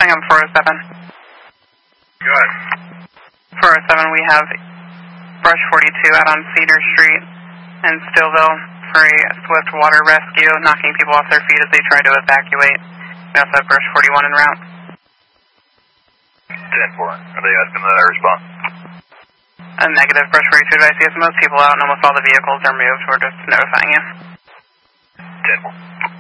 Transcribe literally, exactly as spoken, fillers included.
I have four oh seven. Go ahead. four oh seven, we have Brush forty-two out on Cedar Street in Stillville for a swift water rescue, knocking people off their feet as they try to evacuate. We also have Brush forty-one en route. ten four. Are they asking that I respond? A negative. Brush forty-two advice. Yes, most people out and almost all the vehicles are moved. We're just notifying you. ten four.